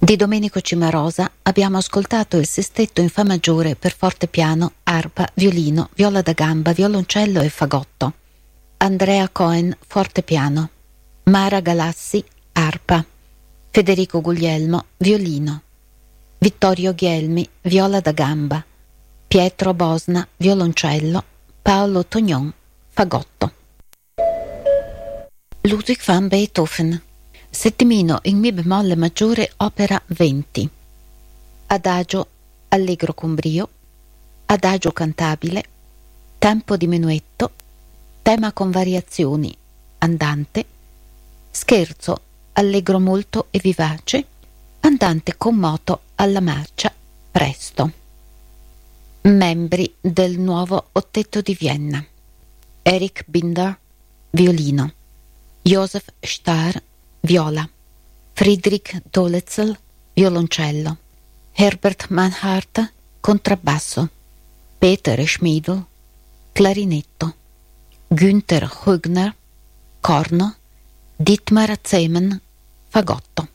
Di Domenico Cimarosa abbiamo ascoltato il sestetto in fa maggiore per fortepiano, arpa, violino, viola da gamba, violoncello e fagotto. Andrea Cohen, fortepiano. Mara Galassi, arpa. Federico Guglielmo, violino. Vittorio Ghielmi, viola da gamba. Pietro Bosna, violoncello. Paolo Tognon, fagotto. Ludwig van Beethoven. Settimino in mi bemolle maggiore, opera 20. Adagio allegro con brio, adagio cantabile, tempo di menuetto, tema con variazioni, andante, scherzo allegro molto e vivace, andante con moto alla marcia, presto. Membri del nuovo Ottetto di Vienna: Erich Binder, violino. Josef Starr, viola. Friedrich Dolezel, violoncello. Herbert Manhart, contrabbasso. Peter Schmiedl, clarinetto. Günther Högner, corno. Dietmar Zeman, fagotto.